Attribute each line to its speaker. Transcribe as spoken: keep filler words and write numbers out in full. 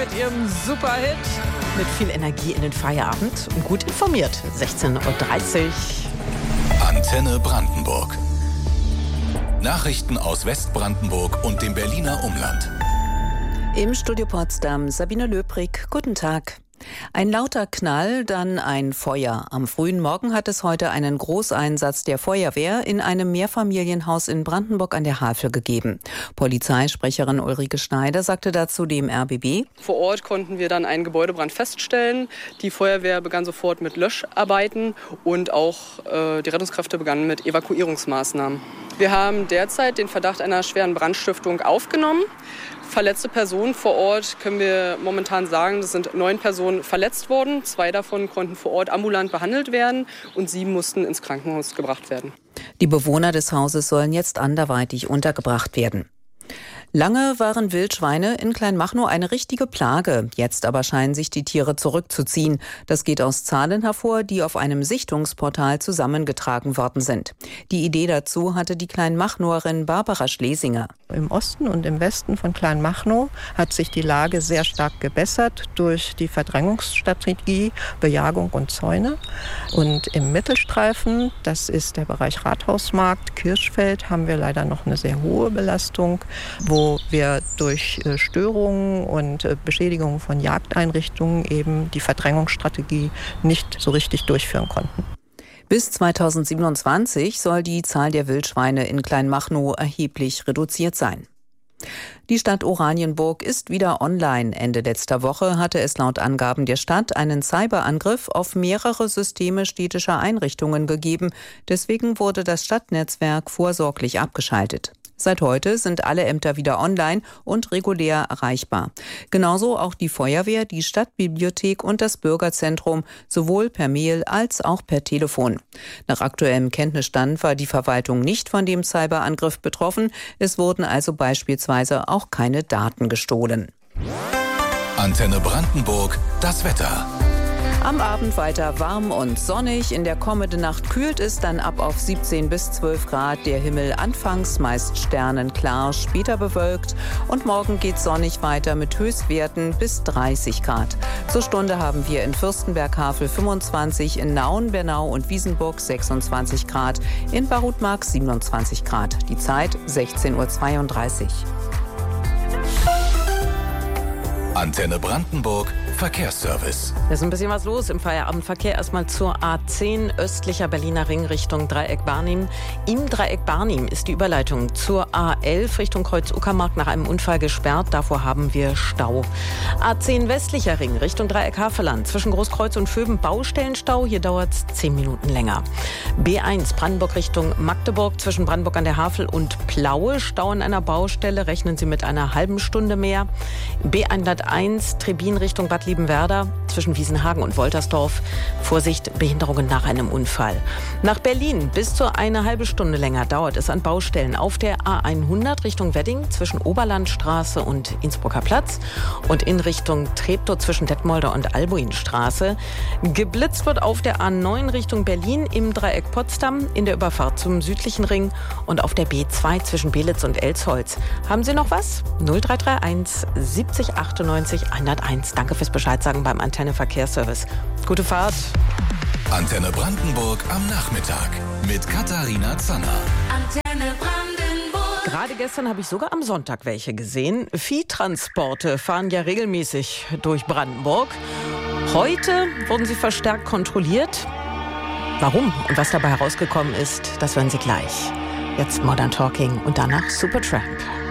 Speaker 1: mit ihrem Superhit. Mit viel Energie in den Feierabend und gut informiert. sechzehn Uhr dreißig.
Speaker 2: Antenne Brandenburg. Nachrichten aus Westbrandenburg und dem Berliner Umland.
Speaker 3: Im Studio Potsdam Sabine Löbrig. Guten Tag. Ein lauter Knall, dann ein Feuer. Am frühen Morgen hat es heute einen Großeinsatz der Feuerwehr in einem Mehrfamilienhaus in Brandenburg an der Havel gegeben. Polizeisprecherin Ulrike Schneider sagte dazu dem R B B:
Speaker 4: Vor Ort konnten wir dann einen Gebäudebrand feststellen. Die Feuerwehr begann sofort mit Löscharbeiten und auch äh, die Rettungskräfte begannen mit Evakuierungsmaßnahmen. Wir haben derzeit den Verdacht einer schweren Brandstiftung aufgenommen. Verletzte Personen vor Ort können wir momentan sagen, es sind neun Personen verletzt worden. Zwei davon konnten vor Ort ambulant behandelt werden und sieben mussten ins Krankenhaus gebracht werden.
Speaker 3: Die Bewohner des Hauses sollen jetzt anderweitig untergebracht werden. Lange waren Wildschweine in Kleinmachnow eine richtige Plage. Jetzt aber scheinen sich die Tiere zurückzuziehen. Das geht aus Zahlen hervor, die auf einem Sichtungsportal zusammengetragen worden sind. Die Idee dazu hatte die Kleinmachnowerin Barbara Schlesinger.
Speaker 5: Im Osten und im Westen von Kleinmachnow hat sich die Lage sehr stark gebessert durch die Verdrängungsstrategie, Bejagung und Zäune. Und im Mittelstreifen, das ist der Bereich Rathausmarkt, Kirschfeld, haben wir leider noch eine sehr hohe Belastung, wo wo wir durch Störungen und Beschädigungen von Jagdeinrichtungen eben die Verdrängungsstrategie nicht so richtig durchführen konnten.
Speaker 3: Bis zweitausendsiebenundzwanzig soll die Zahl der Wildschweine in Kleinmachnow erheblich reduziert sein. Die Stadt Oranienburg ist wieder online. Ende letzter Woche hatte es laut Angaben der Stadt einen Cyberangriff auf mehrere Systeme städtischer Einrichtungen gegeben. Deswegen wurde das Stadtnetzwerk vorsorglich abgeschaltet. Seit heute sind alle Ämter wieder online und regulär erreichbar. Genauso auch die Feuerwehr, die Stadtbibliothek und das Bürgerzentrum, sowohl per Mail als auch per Telefon. Nach aktuellem Kenntnisstand war die Verwaltung nicht von dem Cyberangriff betroffen. Es wurden also beispielsweise auch keine Daten gestohlen.
Speaker 2: Antenne Brandenburg, das Wetter.
Speaker 3: Am Abend weiter warm und sonnig. In der kommenden Nacht kühlt es dann ab auf siebzehn bis zwölf Grad. Der Himmel anfangs meist sternenklar, später bewölkt. Und morgen geht sonnig weiter mit Höchstwerten bis dreißig Grad. Zur Stunde haben wir in Fürstenberg-Havel fünfundzwanzig, in Nauen, Bernau und Wiesenburg sechsundzwanzig Grad, in Barutmark siebenundzwanzig Grad. Die Zeit sechzehn Uhr zweiunddreißig.
Speaker 2: Antenne Brandenburg, Verkehrsservice.
Speaker 1: Da ist ein bisschen was los im Feierabendverkehr. Erstmal zur A zehn, östlicher Berliner Ring Richtung Dreieck Barnim. Im Dreieck Barnim ist die Überleitung zur A elf Richtung Kreuz Uckermark nach einem Unfall gesperrt. Davor haben wir Stau. A zehn, westlicher Ring Richtung Dreieck Havelland. Zwischen Großkreuz und Vöben Baustellenstau. Hier dauert es zehn Minuten länger. B eins, Brandenburg Richtung Magdeburg. Zwischen Brandenburg an der Havel und Plaue. Stau an einer Baustelle. Rechnen Sie mit einer halben Stunde mehr. B hunderteins, Trebin Richtung Bad Liebenwerda, zwischen Wiesenhagen und Woltersdorf. Vorsicht, Behinderungen nach einem Unfall. Nach Berlin bis zu eine halbe Stunde länger dauert es an Baustellen auf der A hundert Richtung Wedding zwischen Oberlandstraße und Innsbrucker Platz und in Richtung Treptow zwischen Detmolder und Albuinstraße. Geblitzt wird auf der A neun Richtung Berlin im Dreieck Potsdam in der Überfahrt zum südlichen Ring und auf der B zwei zwischen Belitz und Elsholz. Haben Sie noch was? null drei drei eins siebzig achtundneunzig hunderteins. Danke fürs Bescheid sagen beim Antenne Verkehrsservice. Gute Fahrt.
Speaker 2: Antenne Brandenburg am Nachmittag mit Katharina Zanner.
Speaker 6: Antenne Brandenburg.
Speaker 1: Gerade gestern habe ich sogar am Sonntag welche gesehen. Viehtransporte fahren ja regelmäßig durch Brandenburg. Heute wurden sie verstärkt kontrolliert. Warum und was dabei herausgekommen ist, das hören Sie gleich. Jetzt Modern Talking und danach Supertramp.